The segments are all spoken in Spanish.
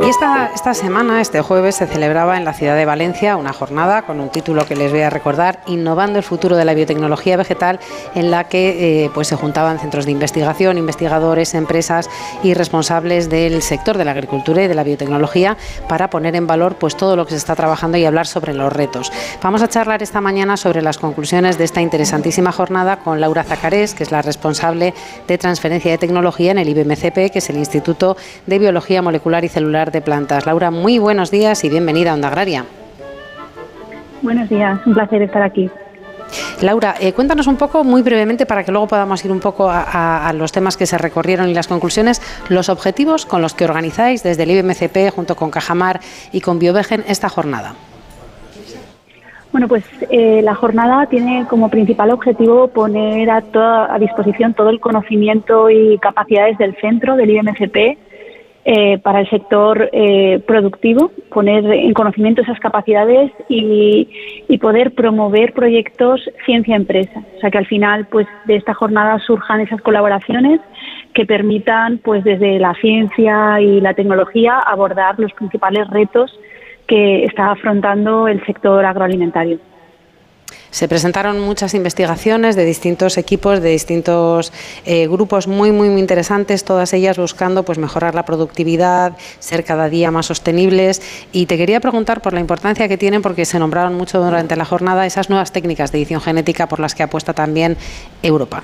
Y esta semana, este jueves, se celebraba en la ciudad de Valencia una jornada con un título que les voy a recordar, Innovando el futuro de la biotecnología vegetal, en la que pues se juntaban centros de investigación, investigadores, empresas y responsables del sector de la agricultura y de la biotecnología para poner en valor pues todo lo que se está trabajando y hablar sobre los retos. Vamos a charlar esta mañana sobre las conclusiones de esta interesantísima jornada con Laura Zacarés, que es la responsable de transferencia de tecnología en el IBMCP, que es el Instituto de Biología Molecular y Celular de Plantas. Laura, muy buenos días y bienvenida a Onda Agraria. Buenos días, un placer estar aquí. Laura, cuéntanos un poco, muy brevemente, para que luego podamos ir un poco a los temas que se recorrieron y las conclusiones, los objetivos con los que organizáis desde el IBMCP junto con Cajamar y con Biovegen esta jornada. Bueno, pues la jornada tiene como principal objetivo poner a disposición todo el conocimiento y capacidades del centro, del IBMCP, para el sector productivo, poner en conocimiento esas capacidades y poder promover proyectos ciencia-empresa. O sea, que al final pues de esta jornada surjan esas colaboraciones que permitan pues desde la ciencia y la tecnología abordar los principales retos que está afrontando el sector agroalimentario. Se presentaron muchas investigaciones de distintos equipos, de distintos grupos muy interesantes, todas ellas buscando pues mejorar la productividad, ser cada día más sostenibles. Y te quería preguntar por la importancia que tienen, porque se nombraron mucho durante la jornada, esas nuevas técnicas de edición genética por las que apuesta también Europa.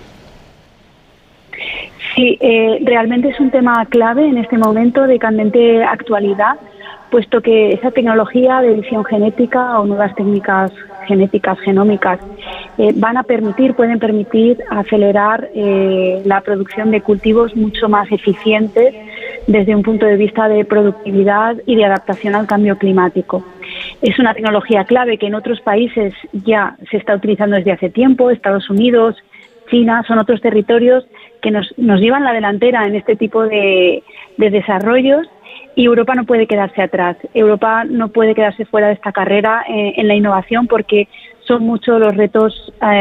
Sí, realmente es un tema clave en este momento de candente actualidad, puesto que esa tecnología de edición genética o nuevas técnicas genéticas, genómicas, pueden permitir acelerar la producción de cultivos mucho más eficientes desde un punto de vista de productividad y de adaptación al cambio climático. Es una tecnología clave que en otros países ya se está utilizando desde hace tiempo. Estados Unidos, China, son otros territorios que nos llevan la delantera en este tipo de desarrollos. Y Europa no puede quedarse atrás. Europa no puede quedarse fuera de esta carrera en la innovación, porque son muchos los retos